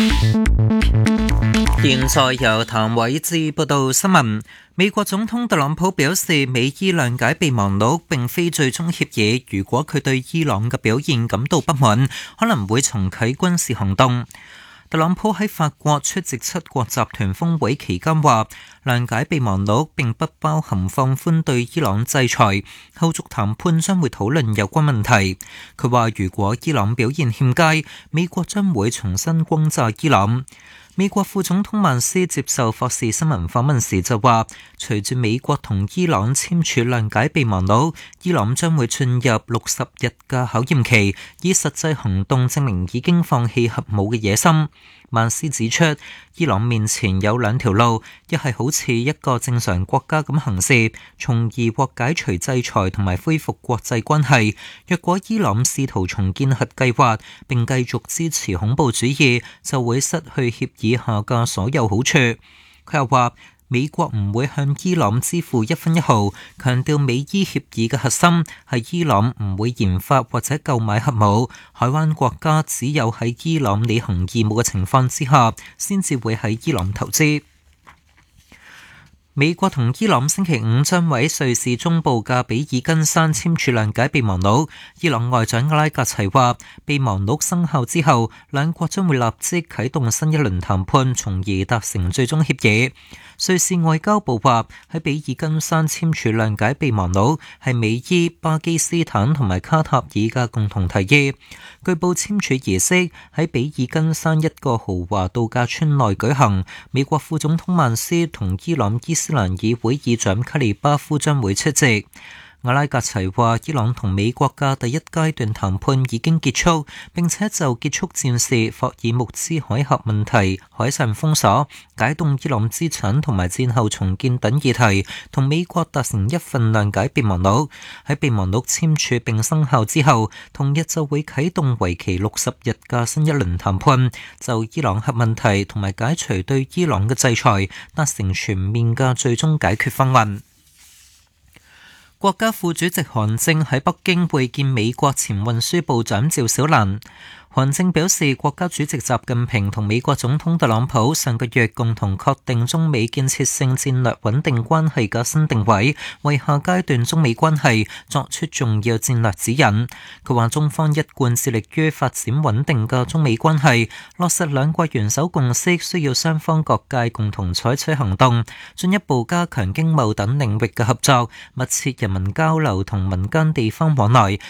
現在由譚偉智報道新聞。美國總統特朗普表示，美伊諒解備忘錄並非最終協議，如果佢對伊朗嘅表現感到不滿，可能會重啟軍事行動。特朗普喺法國出席七國集團峰會期間話，諒解備忘錄並不包含放寬對伊朗制裁，後續談判將會討論有關問題。佢話如果伊朗表現欠佳，美國將會重新轟炸伊朗。美國副總統曼斯接受霍士新聞訪問時就話，隨住美國同伊朗簽署諒解備忘錄，伊朗將會進入60日嘅考驗期，以實際行動證明已經放棄核武嘅野心。曼斯指出，伊朗面前有兩條路，一係好似一個正常國家咁行事，從而獲解除制裁同埋恢復國際關係。若果伊朗試圖重建核計劃並繼續支持恐怖主義，就會失去協議下嘅所有好處。佢又話，美國唔會向伊朗支付一分一毫，強調美伊協議嘅核心係伊朗唔會研發或者購買核武，海灣國家只有喺伊朗履行義務嘅情況之下，先至會喺伊朗投資。美國同伊朗星期五將喺瑞士中部嘅比爾根山簽署諒解備忘錄。伊朗外長阿拉格齊話，備忘錄生效之後，兩國將會立即啟動新一輪談判，從而達成最終協議。瑞士外交部話，喺比爾根山簽署諒解備忘錄係美伊、巴基斯坦同埋卡塔爾嘅共同提議。據報簽署儀式喺比爾根山一個豪華度假村內舉行，美國副總統曼斯同伊朗伊斯蘭議會議長卡利巴夫將會出席。阿拉格齊話，伊朗同美國嘅第一階段談判已經結束，並且就結束戰事、霍爾木茲海峽問題、海上封鎖、解凍伊朗資產同埋戰後重建等議題，同美國達成一份諒解備忘錄。喺備忘錄簽署並生效之後，同日就會啟動為期60日嘅新一輪談判，就伊朗核問題同埋解除對伊朗嘅制裁，達成全面嘅最終解決方案。國家副主席韓正喺北京會見美國前運輸部長趙小蘭。韓正表示，國家主席習近平同美國總統特朗普上個月共同確定中美建設性戰略穩定關係嘅新定位，為下階段中美關係作出重要戰略指引。佢話中方一貫致力於發展穩定嘅中美關係，落實兩國元首共識需要雙方各界共同採取行動，進一步加強經貿等領域嘅合作，密切人民交流同民間地方往來，